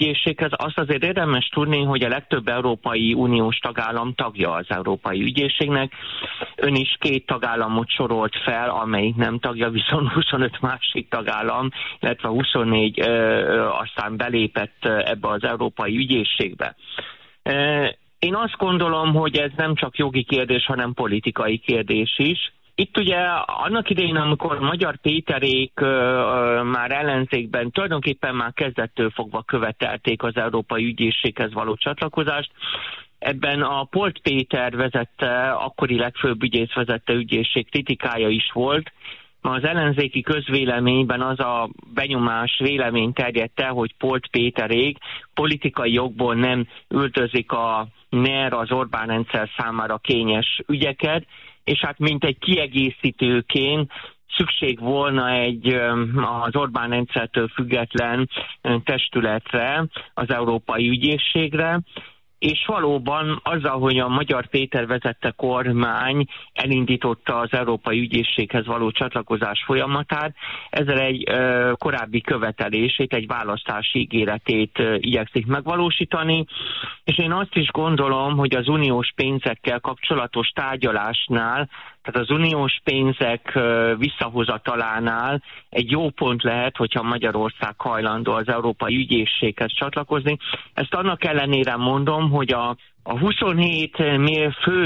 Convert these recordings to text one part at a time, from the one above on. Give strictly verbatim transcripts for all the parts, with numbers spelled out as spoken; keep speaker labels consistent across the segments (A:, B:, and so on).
A: ügyészséghez, azt azért érdemes tudni, hogy a legtöbb Európai Uniós tagállam tagja az Európai Ügyészségnek. Ön is két tagállamot sorolt fel, amelyik nem tagja, viszont huszonöt másik tagállam, illetve huszonnégy ö, aztán belépett ebbe az Európai Ügyészségbe. Én azt gondolom, hogy ez nem csak jogi kérdés, hanem politikai kérdés is. Itt ugye annak idején, amikor Magyar Péterék uh, már ellenzékben tulajdonképpen már kezdettől fogva követelték az Európai Ügyészséghez való csatlakozást, ebben a Polt Péter vezette, akkori legfőbb ügyész vezette ügyészség kritikája is volt. Az ellenzéki közvéleményben az a benyomás, vélemény terjedt el, hogy Polt Péterék politikai jogból nem üldözik a en e er, az Orbán rendszer számára kényes ügyeket, és hát mint egy kiegészítőként szükség volna egy az Orbán rendszertől független testületre, az Európai Ügyészségre, és valóban azzal, hogy a Magyar Péter vezette kormány elindította az Európai Ügyészséghez való csatlakozás folyamatát, ezzel egy ö, korábbi követelését, egy választási ígéretét ö, igyekszik megvalósítani, és én azt is gondolom, hogy az uniós pénzekkel kapcsolatos tárgyalásnál, tehát az uniós pénzek ö, visszahozatalánál egy jó pont lehet, hogyha Magyarország hajlandó az Európai Ügyészséghez csatlakozni. Ezt annak ellenére mondom, hogy a A huszonhét mér, fő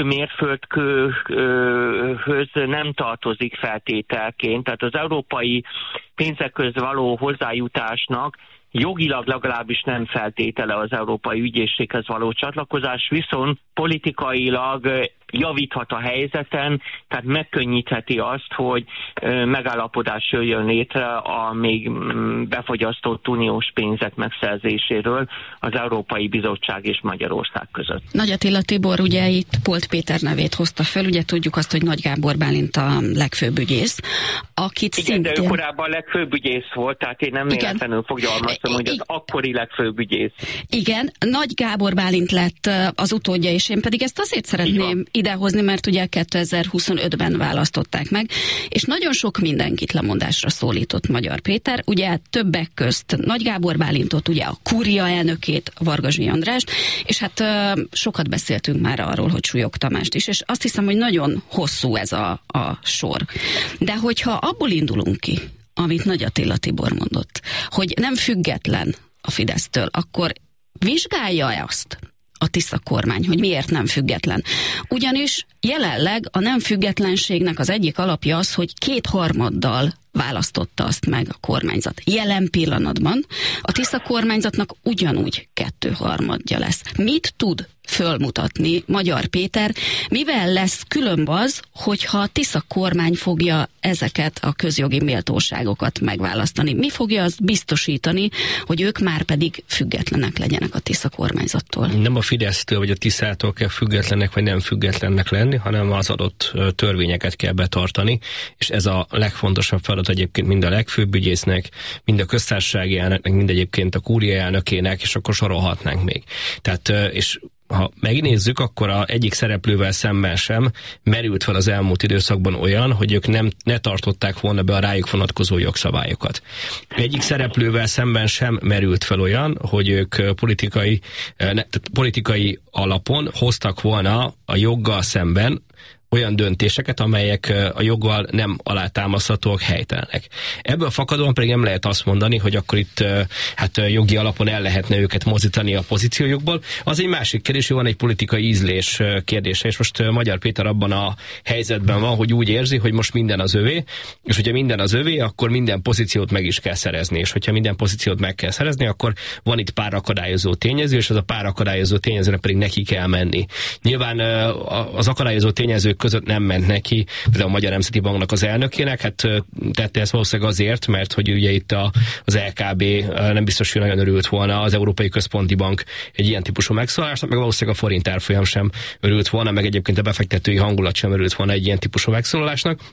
A: mérföldkőhöz nem tartozik feltételként, tehát az európai pénzekhez való hozzájutásnak jogilag legalábbis nem feltétele az Európai Ügyészséghez való csatlakozás, viszont politikailag javíthat a helyzeten, tehát megkönnyítheti azt, hogy megállapodás jöjjön létre a még befagyasztott uniós pénzek megszerzéséről az Európai Bizottság és Magyarország között.
B: Nagy Attila Tibor ugye itt Polt Péter nevét hozta fel, ugye tudjuk azt, hogy Nagy Gábor Bálint a legfőbb ügyész, akit
A: igen,
B: szintén...
A: de ő korábban legfőbb ügyész volt, tehát én nem véletlenül fogalmaztam, hogy az akkori legfőbb ügyész. Igen,
B: Nagy Gábor Bálint lett az utódja, és én pedig ezt azért szeretném idehozni, mert ugye kétezer-huszonötben választották meg, és nagyon sok mindenkit lemondásra szólított Magyar Péter, ugye többek közt Nagy Gábor Bálintot, ugye a Kúria elnökét, Varga Zsí Andrást, és hát uh, sokat beszéltünk már arról, hogy Súlyog Tamást is, és azt hiszem, hogy nagyon hosszú ez a, a sor. De hogyha abból indulunk ki, amit Nagy Attila Tibor mondott, hogy nem független a Fidesztől, akkor vizsgálja-e azt a Tisza kormány, hogy miért nem független? Ugyanis jelenleg a nem függetlenségnek az egyik alapja az, hogy kétharmaddal választotta azt meg a kormányzat. Jelen pillanatban a Tisza kormányzatnak ugyanúgy kettőharmadja lesz. Mit tud fölmutatni Magyar Péter, mivel lesz különb az, hogyha a Tisza kormány fogja ezeket a közjogi méltóságokat megválasztani? Mi fogja azt biztosítani, hogy ők már pedig függetlenek legyenek a Tisza kormányzattól?
C: Nem a Fidesztől vagy a Tiszától kell függetlennek vagy nem függetlennek lenni, hanem az adott törvényeket kell betartani, és ez a legfontosabb feladat egyébként mind a legfőbb ügyésznek, mind a köztársasági elnöknek, mind egyébként a Kúria elnökének, és akkor sorolhatnánk még. Tehát, és ha megnézzük, akkor a egyik szereplővel szemben sem merült fel az elmúlt időszakban olyan, hogy ők nem, ne tartották volna be a rájuk vonatkozó jogszabályokat. Egyik szereplővel szemben sem merült fel olyan, hogy ők politikai, ne, politikai alapon hoztak volna a joggal szemben olyan döntéseket, amelyek a joggal nem alátámaszthatóak, helytelenek. Ebből fakadóan pedig nem lehet azt mondani, hogy akkor itt hát jogi alapon el lehetne őket mozdítani a pozíciójukból. Az egy másik kérdés, hogy van egy politikai ízlés kérdése, és most Magyar Péter abban a helyzetben van, hogy úgy érzi, hogy most minden az övé, és hogyha minden az övé, akkor minden pozíciót meg is kell szerezni, és hogyha minden pozíciót meg kell szerezni, akkor van itt pár akadályozó tényező, és az a pár akadályozó tényezőnek pedig neki kell menni. Nyilván az akadályozó tényezők között nem ment neki, például a Magyar Nemzeti Banknak az elnökének, hát tette ezt valószínűleg azért, mert hogy ugye itt a, az el ká bé nem biztos, hogy nagyon örült volna az Európai Központi Bank egy ilyen típusú megszólalásnak, meg valószínűleg a forint árfolyam sem örült volna, meg egyébként a befektetői hangulat sem örült volna egy ilyen típusú megszólalásnak.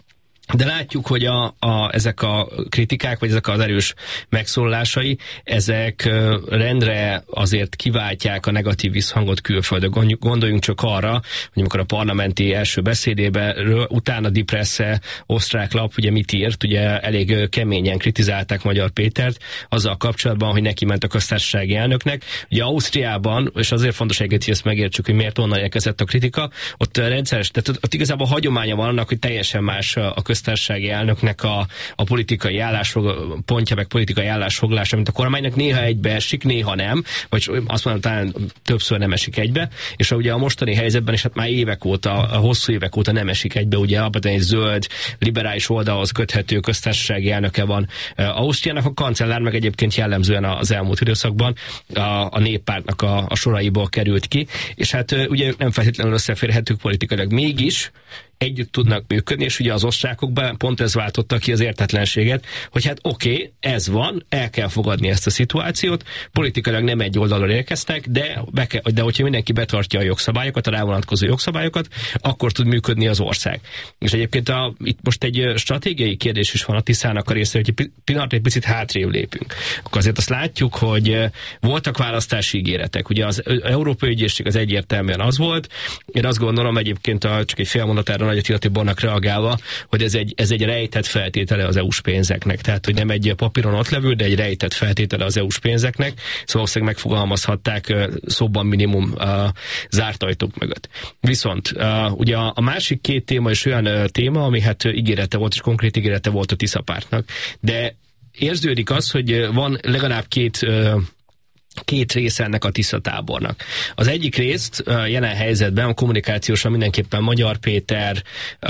C: De látjuk, hogy a, a, ezek a kritikák, vagy ezek az erős megszólalásai, ezek rendre azért kiváltják a negatív visszhangot külföldön. Gondoljunk csak arra, hogy amikor a parlamenti első beszédében utána Die Presse, osztrák lap, ugye mit írt, ugye elég keményen kritizálták Magyar Pétert azzal kapcsolatban, hogy neki ment a köztársasági elnöknek. Ugye Ausztriában, és azért fontos egyébként, hogy ezt megértsük, hogy miért onnan érkezett a kritika, ott rendszeres, tehát ott igazából hagyománya van annak, hogy teljesen más a köztársasági elnöknek a, a politikai álláspontja, meg politikai állásfoglalása, mint a kormánynak, néha egybeesik, néha nem, vagy azt mondom, talán többször nem esik egybe, és ugye a mostani helyzetben is hát már évek óta, hosszú évek óta nem esik egybe, ugye alapvetően egy zöld, liberális oldalhoz köthető köztársasági elnöke van Ausztriának, a kancellár meg egyébként jellemzően az elmúlt időszakban a, a néppártnak a, a soraiból került ki, és hát ugye ők nem feltétlenül összeférhetők politikailag, mégis együtt tudnak működni, és ugye az osztrákokban pont ez váltotta ki az értetlenséget, hogy hát oké, okay, ez van, el kell fogadni ezt a szituációt, politikailag nem egy oldalról érkeztek, de, be kell, de hogyha mindenki betartja a jogszabályokat, a rávonatkozó jogszabályokat, akkor tud működni az ország. És egyébként a, itt most egy stratégiai kérdés is van a Tiszának a része, hogy egy pillanatra egy picit hátrébb lépünk. Akkor azért azt látjuk, hogy voltak választási ígéretek. Ugye az Európai Ügyészség az egyértelműen az volt. Én azt gondolom egyébként a, csak egy fél mondatára Nagy Attila Tibornak reagálva, hogy ez egy, ez egy rejtett feltétele az é u-s pénzeknek. Tehát, hogy nem egy papíron ott levő, de egy rejtett feltétele az é u-s pénzeknek. Szóval valószínűleg megfogalmazhatták szóban minimum uh, zárt ajtók mögött. Viszont uh, ugye a, a másik két téma is olyan uh, téma, ami hát ígérete volt, és konkrét ígérete volt a Tisza pártnak. De érződik az, hogy van legalább két uh, két része ennek a Tisza tábornak. Az egyik részt jelen helyzetben a kommunikációsan mindenképpen Magyar Péter,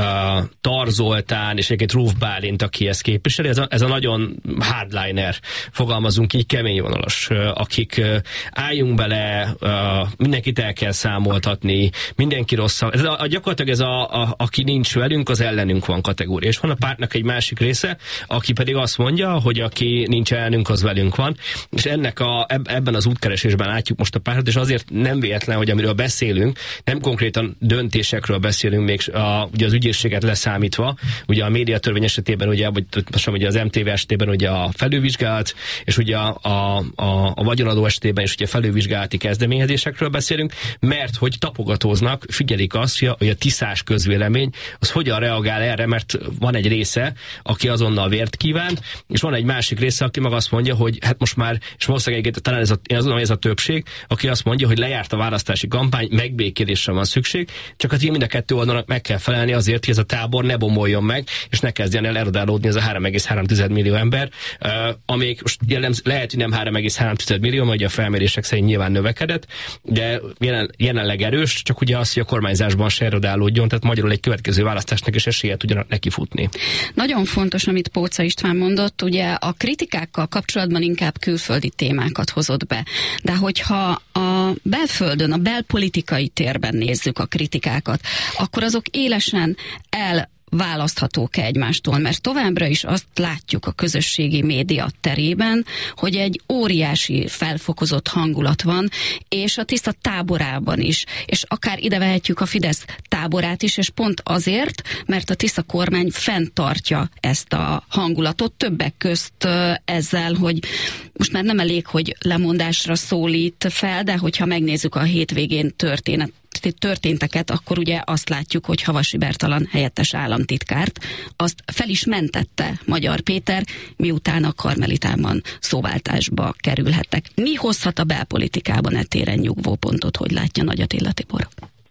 C: Tar Zoltán és egyébként Ruf Bálint, aki ezt képviseli. Ez a, ez a nagyon hardliner, fogalmazunk így, kemény vonalas, akik álljunk bele, mindenkit el kell számoltatni, mindenki rosszabb. Ez a, gyakorlatilag ez a, a, aki nincs velünk, az ellenünk van kategória. És van a pártnak egy másik része, aki pedig azt mondja, hogy aki nincs ellenünk, az velünk van. És ennek a, ebben az útkeresésben látjuk most a pártot, és azért nem véletlen, hogy amiről beszélünk, nem konkrétan döntésekről beszélünk, még a, ugye az ügyészséget leszámítva, ugye a médiatörvény esetében, ugye, vagy most ugye az em té vé esetében ugye a felülvizsgálat, és ugye a, a, a, a vagyonadó esetében is ugye felülvizsgálati kezdeményezésekről beszélünk, mert hogy tapogatóznak, figyelik azt, hogy a, hogy a tiszás közvélemény az hogyan reagál erre, mert van egy része, aki azonnal vért kíván, és van egy másik része, aki meg azt mondja, hogy hát most már, és valószínűleg talán ez a, én azt mondom, ez a többség, aki azt mondja, hogy lejárt a választási kampány, megbékélésre van szükség, csak hát mind a kettő oldalnak meg kell felelni azért, hogy ez a tábor ne bomoljon meg, és ne kezdjen el erodálódni ez a három egész három millió ember, uh, amíg most jellemz, lehet, hogy nem három egész három millió, mert ugye a felmérések szerint nyilván növekedett, de jelen, jelenleg erős, csak ugye az, hogy a kormányzásban se erodálódjon, tehát magyarul egy következő választásnak is esélye tudjanak neki futni. Nagyon fontos, amit Póca István mondott, ugye a kritikákkal kapcsolatban inkább külföldi témákat hozott be. De hogyha a belföldön, a belpolitikai térben nézzük a kritikákat, akkor azok élesen el választhatók egymástól, mert továbbra is azt látjuk a közösségi média terében, hogy egy óriási felfokozott hangulat van, és a Tisza táborában is, és akár ide vehetjük a Fidesz táborát is, és pont azért, mert a Tisza kormány fenntartja ezt a hangulatot, többek közt ezzel, hogy most már nem elég, hogy lemondásra szólít fel, de hogyha megnézzük a hétvégén történet történteket, akkor ugye azt látjuk, hogy Havasi Bertalan helyettes államtitkárt, azt fel is mentette Magyar Péter, miután a Karmelitában szóváltásba kerülhettek. Mi hozhat a belpolitikában e téren nyugvópontot, hogy látja Nagy Attila Tibor?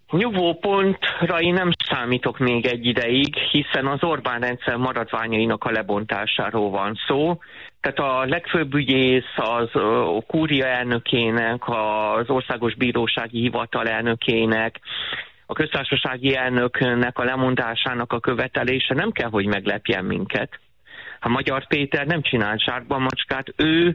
A: Nyugvópontra én nem számítok még egy ideig, hiszen az Orbán rendszer maradványainak a lebontásáról van szó. Tehát a legfőbb ügyész, az a kúria elnökének, az Országos Bírósági Hivatal elnökének, a köztársasági elnöknek a lemondásának a követelése nem kell, hogy meglepjen minket. A Magyar Péter nem csinált zsákban macskát, ő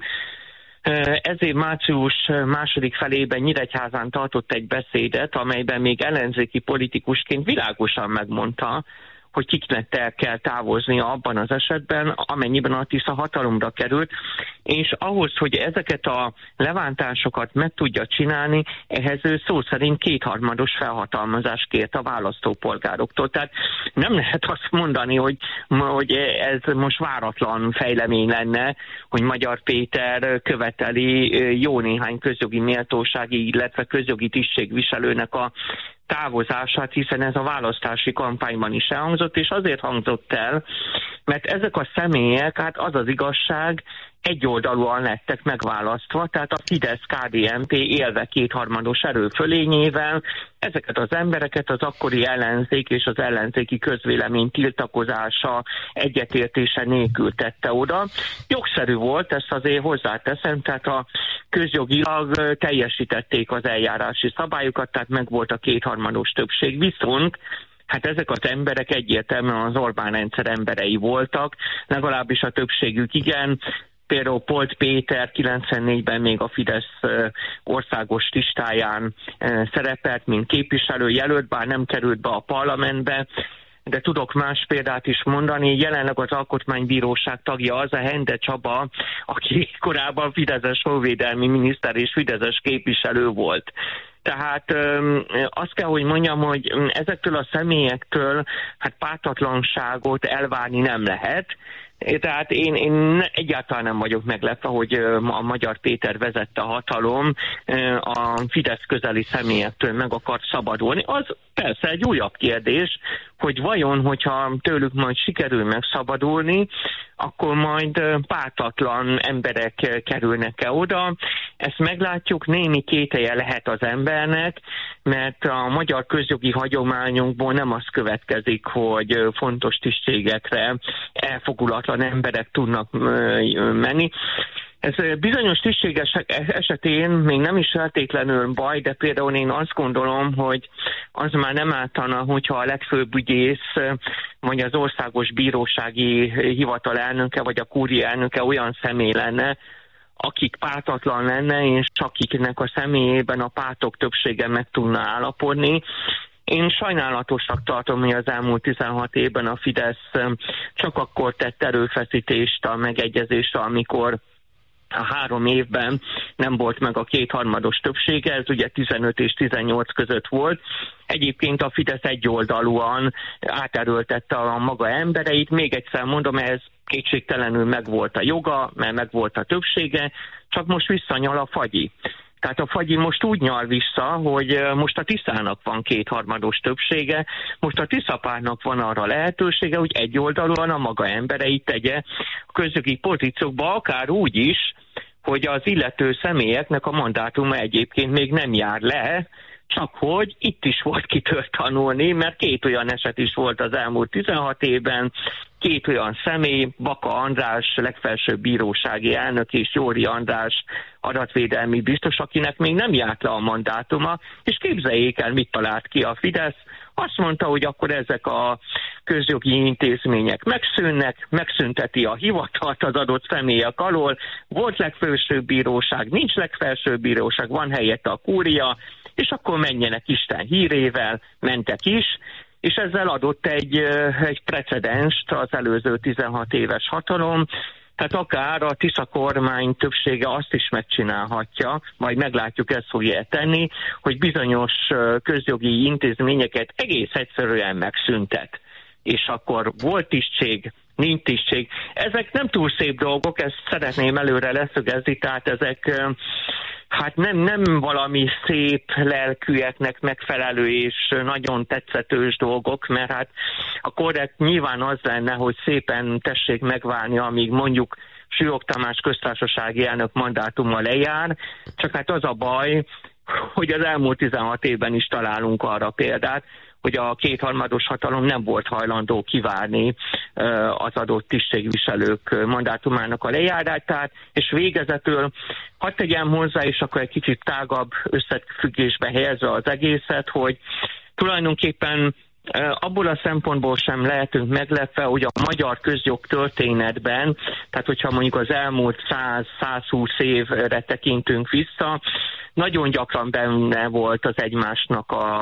A: ez év március második felében Nyíregyházán tartott egy beszédet, amelyben még ellenzéki politikusként világosan megmondta, hogy kiknek el kell távoznia abban az esetben, amennyiben a Tisza hatalomra került, és ahhoz, hogy ezeket a levántásokat meg tudja csinálni, ehhez ő szó szerint kétharmados felhatalmazást kért a választópolgároktól. Tehát nem lehet azt mondani, hogy, hogy ez most váratlan fejlemény lenne, hogy Magyar Péter követeli jó néhány közjogi méltósági, illetve közjogi tisztségviselőnek a távozását, hiszen ez a választási kampányban is elhangzott, és azért hangzott el, mert ezek a személyek, hát az az igazság, egyoldalúan lettek megválasztva, tehát a Fidesz-ká dé en pé élve kétharmados erőfölényével ezeket az embereket az akkori ellenzék és az ellenzéki közvélemény tiltakozása, egyetértése nélkül tette oda. Jogszerű volt, ezt azért hozzáteszem, tehát a közjogilag teljesítették az eljárási szabályokat, tehát megvolt a kétharmados többség, viszont hát ezek az emberek egyértelműen az Orbán rendszer emberei voltak, legalábbis a többségük igen. Például Polt Péter kilencvennégyben még a Fidesz országos listáján szerepelt, mint képviselőjelölt, bár nem került be a parlamentbe, de tudok más példát is mondani. Jelenleg az Alkotmánybíróság tagja az a Hende Csaba, aki korábban fideszes honvédelmi miniszter és fideszes képviselő volt. Tehát azt kell, hogy mondjam, hogy ezektől a személyektől hát pártatlanságot elvárni nem lehet. Tehát én, én egyáltalán nem vagyok meglepve, hogy a Magyar Péter vezette a hatalom a Fidesz közeli személyektől meg akart szabadulni. Az persze egy újabb kérdés, hogy vajon, hogyha tőlük majd sikerül megszabadulni, akkor majd pártatlan emberek kerülnek-e oda. Ezt meglátjuk, némi kételje lehet az embernek, mert a magyar közjogi hagyományunkból nem az következik, hogy fontos tisztségekre elfogulatlan emberek tudnak menni. Ez bizonyos tisztségesek esetén még nem is feltétlenül baj, de például én azt gondolom, hogy az már nem ártana, hogyha a legfőbb ügyész, vagy az országos bírósági hivatal elnöke, vagy a kúria elnöke olyan személy lenne, akik pártatlan lenne, és akiknek a személyében a pártok többsége meg tudna állapodni. Én sajnálatosnak tartom, hogy az elmúlt tizenhat évben a Fidesz csak akkor tett erőfeszítést a megegyezésre, amikor a három évben nem volt meg a kétharmados többsége, ez ugye tizenöt és tizennyolc között volt. Egyébként a Fidesz egyoldalúan áterőltette a maga embereit. Még egyszer mondom, ez kétségtelenül megvolt a joga, mert megvolt a többsége, csak most visszanyal a fagyi. Tehát a fagyi most úgy nyal vissza, hogy most a Tiszának van kétharmados többsége, most a Tiszapártnak van arra lehetősége, hogy egyoldalúan a maga embereit tegye a közjogi pozíciókba, akár úgy is, hogy az illető személyeknek a mandátuma egyébként még nem jár le, csak hogy itt is volt kitől tanulni, mert két olyan eset is volt az elmúlt tizenhat évben, két olyan személy, Baka András legfelsőbb bírósági elnök és Jóri András adatvédelmi biztos, akinek még nem járt le a mandátuma, és képzeljék el, mit talált ki a Fidesz. Azt mondta, hogy akkor ezek a közjogi intézmények megszűnnek, megszünteti a hivatalt az adott személyek alól, volt legfelsőbb bíróság, nincs legfelsőbb bíróság, van helyette a kúria, és akkor menjenek Isten hírével, mentek is, és ezzel adott egy, egy precedenst az előző tizenhat éves hatalom, tehát akár a Tisza kormány többsége azt is megcsinálhatja, majd meglátjuk, ezt fogja tenni, hogy bizonyos közjogi intézményeket egész egyszerűen megszüntet. És akkor volt tisztség, nincs tisztség. Ezek nem túl szép dolgok, ezt szeretném előre leszögezni, tehát ezek hát nem, nem valami szép lelkűeknek megfelelő és nagyon tetszetős dolgok, mert hát a korrekt nyilván az lenne, hogy szépen tessék megválni, amíg mondjuk Sülyog Tamás köztársasági elnök mandátuma lejár, csak hát az a baj, hogy az elmúlt tizenhat évben is találunk arra példát, hogy a kétharmados hatalom nem volt hajlandó kivárni az adott tisztségviselők mandátumának a lejárását, és végezetül hadd tegyem hozzá, és akkor egy kicsit tágabb összefüggésbe helyezve az egészet, hogy tulajdonképpen abból a szempontból sem lehetünk meglepve, hogy a magyar közjog történetben, tehát hogyha mondjuk az elmúlt száz-százhúsz évre tekintünk vissza, nagyon gyakran benne volt az egymásnak a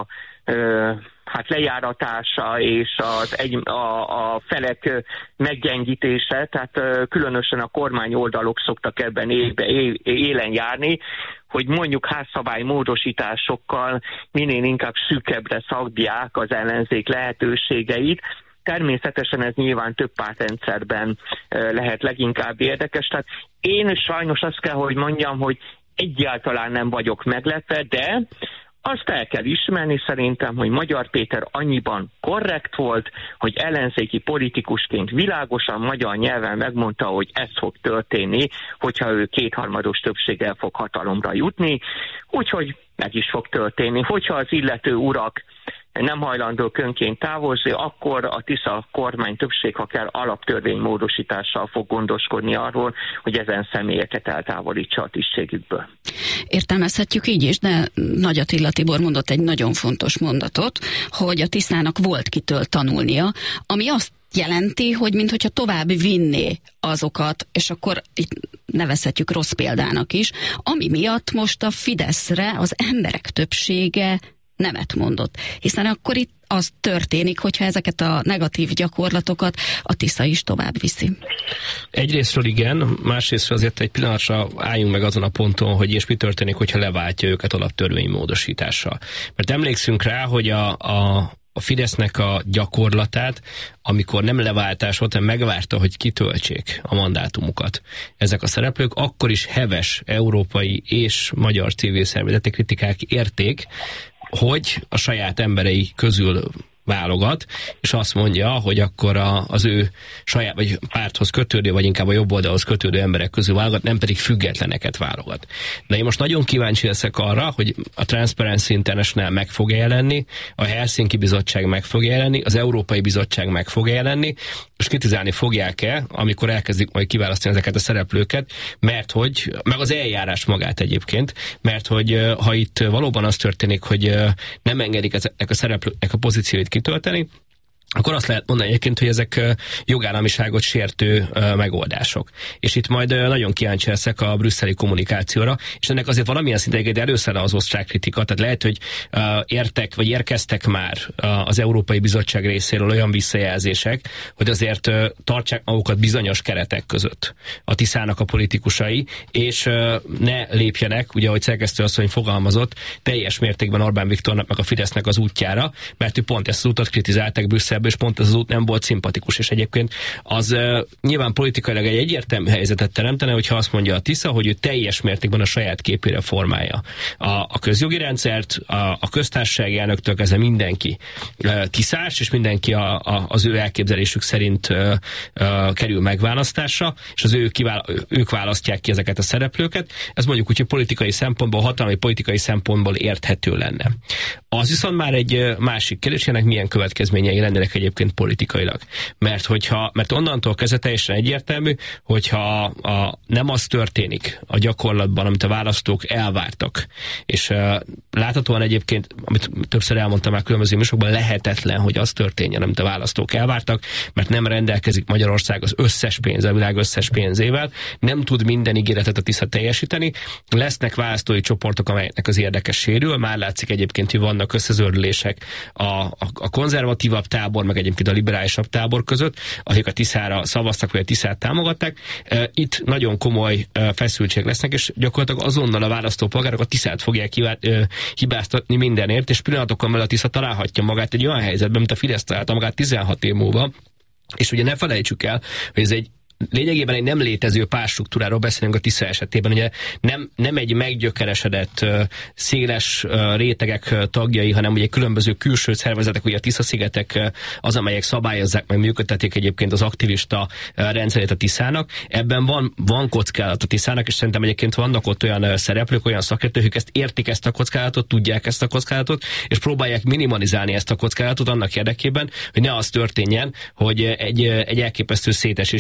A: hát lejáratása és az egy, a, a felek meggyengítése, tehát különösen a kormány oldalok szoktak ebben évbe, élen járni, hogy mondjuk házszabály módosításokkal minél inkább szűkebbre szabják az ellenzék lehetőségeit. Természetesen ez nyilván több pártrendszerben lehet leginkább érdekes. Tehát én sajnos azt kell, hogy mondjam, hogy egyáltalán nem vagyok meglepve, de azt el kell ismerni szerintem, hogy Magyar Péter annyiban korrekt volt, hogy ellenzéki politikusként világosan magyar nyelven megmondta, hogy ez fog történni, hogyha ő kétharmados többséggel fog hatalomra jutni, úgyhogy meg is fog történni. Hogyha az illető urak nem hajlandók önként távozni, akkor a Tisza kormány többség, ha kell, alaptörvénymódosítással fog gondoskodni arról, hogy ezen személyeket eltávolítsa a tisztségükből.
B: Értelmezhetjük így is, de Nagy Attila Tibor mondott egy nagyon fontos mondatot, hogy a Tiszának volt kitől tanulnia, ami azt jelenti, hogy minthogyha tovább vinné azokat, és akkor itt nevezhetjük rossz példának is, ami miatt most a Fideszre az emberek többsége nemet mondott. Hiszen akkor itt az történik, hogyha ezeket a negatív gyakorlatokat a Tisza is tovább viszi.
C: Egyrésztről igen, másrésztről azért egy pillanatra álljunk meg azon a ponton, hogy és mi történik, hogyha leváltja őket alaptörvény módosítással. Mert emlékszünk rá, hogy a, a a Fidesznek a gyakorlatát, amikor nem leváltás volt, hanem megvárta, hogy kitöltsék a mandátumukat ezek a szereplők, akkor is heves európai és magyar civil szervezetek kritikák érték, hogy a saját emberei közül válogat, és azt mondja, hogy akkor a, az ő saját, vagy párthoz kötődő, vagy inkább a jobb oldalhoz kötődő emberek közül válogat, nem pedig függetleneket válogat. De én most nagyon kíváncsi leszek arra, hogy a Transparency International meg fog jelenni, a Helsinki Bizottság meg fog jelenni, az Európai Bizottság meg fog jelenni, és kritizálni fogják-e, amikor elkezdik majd kiválasztani ezeket a szereplőket, mert hogy, meg az eljárás magát egyébként, mert hogy ha itt valóban az történik, hogy nem engedik ezeknek a szereplőknek a pozícióit kitölteni, akkor azt lehet mondani egyébként, hogy ezek jogállamiságot sértő megoldások. És itt majd nagyon kíváncsi leszek a brüsszeli kommunikációra, és ennek azért valamilyen szinten egy először az osztrák kritika, tehát lehet, hogy értek, vagy érkeztek már az Európai Bizottság részéről olyan visszajelzések, hogy azért tartsák magukat bizonyos keretek között a Tiszának a politikusai, és ne lépjenek, ugye ahogy szerkesztő asszony fogalmazott, teljes mértékben Orbán Viktornak meg a Fidesznek az útjára, mert ő pont ezt az utat kritizálták Brüsszelben, és pont ez az út nem volt szimpatikus, és egyébként az uh, nyilván politikailag egy egyértelmű helyzetet teremtene, hogyha azt mondja a Tisza, hogy ő teljes mértékben a saját képére formálja a, a közjogi rendszert, a, a köztársasági elnöktől kezdve mindenki uh, tiszás, és mindenki a, a, az ő elképzelésük szerint uh, uh, kerül megválasztásra, és az ő kivál, ők választják ki ezeket a szereplőket. Ez mondjuk úgy, hogy politikai szempontból, hatalmi politikai szempontból érthető lenne. Az viszont már egy másik kérdés, ennek milyen következményei lennének egyébként politikailag. Mert hogyha, mert onnantól kezdve teljesen egyértelmű, hogyha a, nem az történik a gyakorlatban, amit a választók elvártak, és uh, láthatóan egyébként, amit többször elmondtam már különböző műsorokban, lehetetlen, hogy az történjen, amit a választók elvártak, mert nem rendelkezik Magyarország az összes pénzzel, a világ összes pénzével, nem tud minden ígéretet a Tisza teljesíteni, lesznek választói csoportok, amelyeknek az érdekes sérül, már látszik egyébként, hogy vannak összezördülések a, a, a konzervatívabb tábor, meg egyébként a liberálisabb tábor között, akik a Tiszára szavaztak, vagy a Tiszát támogatták. Itt nagyon komoly feszültség lesznek, és gyakorlatilag azonnal a választópolgárok a Tiszát fogják hibáztatni mindenért, és pillanatokkal mellett a Tisza találhatja magát egy olyan helyzetben, mint a Fidesz találta magát tizenhat év múlva, és ugye ne felejtsük el, hogy ez egy lényegében egy nem létező pártstruktúráról beszélünk a Tisza esetében, ugye nem, nem egy meggyökeresedett széles rétegek tagjai, hanem ugye különböző külső szervezetek, ugye a Tisza-szigetek az, amelyek szabályozzák, meg működtetik egyébként az aktivista rendszerét a Tiszának. Ebben van, van kockázat a Tiszának, és szerintem egyébként vannak ott olyan szereplők, olyan szakértők, akik ezt értik ezt a kockázatot, tudják ezt a kockázatot, és próbálják minimalizálni ezt a kockázatot annak érdekében, hogy ne az történjen, hogy egy, egy elképesztő szétesés indul meg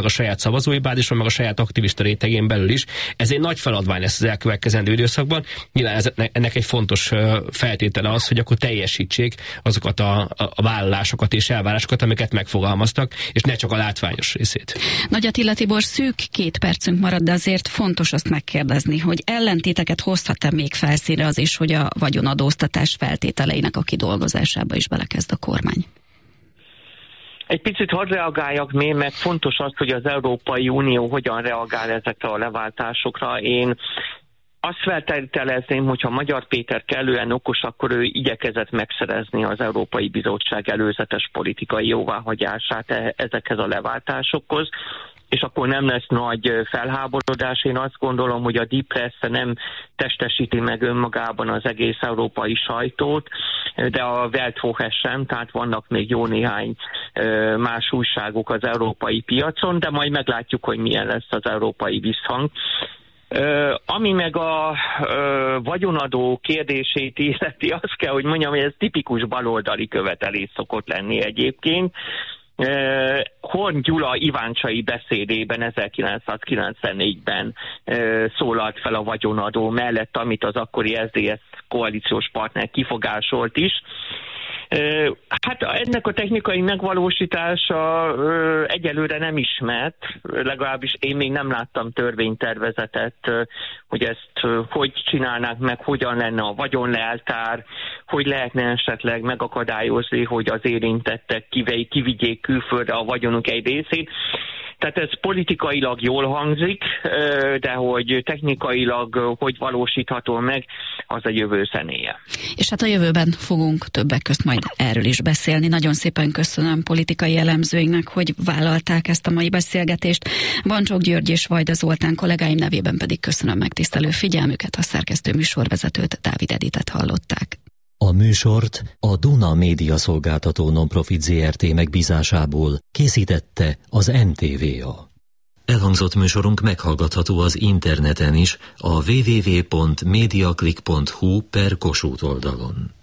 C: a saját szavazói bázison, meg a saját aktivista rétegén belül is. Ez egy nagy feladvány lesz az elkövetkezendő időszakban. Nyilván ez, ennek egy fontos feltétele az, hogy akkor teljesítsék azokat a, a, a vállalásokat és elvárásokat, amiket megfogalmaztak, és ne csak a látványos részét.
B: Nagy Attila Tibor, szűk két percünk marad, de azért fontos azt megkérdezni, hogy ellentéteket hozhat-e még felszínre az is, hogy a vagyonadóztatás feltételeinek a kidolgozásába is belekezd a kormány?
A: Egy picit hadd reagáljak még, meg fontos az, hogy az Európai Unió hogyan reagál ezekre a leváltásokra. Én azt feltételezném, hogyha Magyar Péter kellően okos, akkor ő igyekezett megszerezni az Európai Bizottság előzetes politikai jóváhagyását ezekhez a leváltásokhoz, és akkor nem lesz nagy felháborodás. Én azt gondolom, hogy a Die Presse nem testesíti meg önmagában az egész európai sajtót, de a Weltwoche sem, tehát vannak még jó néhány más újságok az európai piacon, de majd meglátjuk, hogy milyen lesz az európai visszhang. Uh, ami meg a uh, vagyonadó kérdését illeti, azt kell, hogy mondjam, hogy ez tipikus baloldali követelés szokott lenni egyébként. Uh, Horn Gyula iváncsai beszédében ezerkilencszázkilencvennégyben uh, szólalt fel a vagyonadó mellett, amit az akkori es zé es koalíciós partner kifogásolt is. Hát ennek a technikai megvalósítása egyelőre nem ismert, legalábbis én még nem láttam törvénytervezetet, hogy ezt hogy csinálnák meg, hogyan lenne a vagyonleltár, hogy lehetne esetleg megakadályozni, hogy az érintettek kivigyék külföldre a vagyonuk egy részét. Tehát ez politikailag jól hangzik, de hogy technikailag hogy valósítható meg, az a jövő zenéje.
B: És hát a jövőben fogunk többek közt majd erről is beszélni. Nagyon szépen köszönöm politikai elemzőinknek, hogy vállalták ezt a mai beszélgetést. Bancsok György és Vajda Zoltán kollégáim nevében pedig köszönöm megtisztelő figyelmüket, a szerkesztő műsorvezetőt, Dávid Editet hallották.
D: A műsort a Duna Média Szolgáltató Nonprofit zé er té megbízásából készítette az en té vé á. Elhangzott műsorunk meghallgatható az interneten is a double-u double-u double-u pont mediaclick pont hu per Kossuth oldalon.